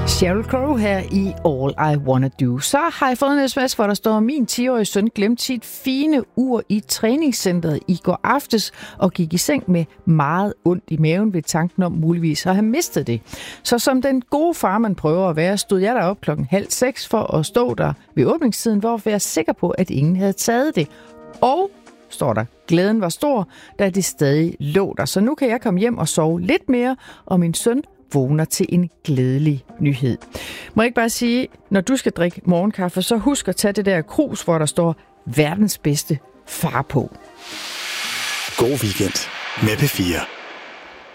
Sheryl Crow her i All I Wanna Do. Så har jeg fået en sms, hvor der står, min 10-årige søn glemte sit fine ur i træningscenteret i går aftes og gik i seng med meget ondt i maven ved tanken om muligvis at have mistet det. Så som den gode far, man prøver at være, stod jeg derop 5:30 for at stå der ved åbningstiden, for at være sikker på, at ingen havde taget det. Og, står der, glæden var stor, da det stadig lå der. Så nu kan jeg komme hjem og sove lidt mere, og min søn vågner til en glædelig nyhed. Må jeg ikke bare sige, når du skal drikke morgenkaffe, så husk at tage det der krus, hvor der står verdens bedste far på. God weekend med P4.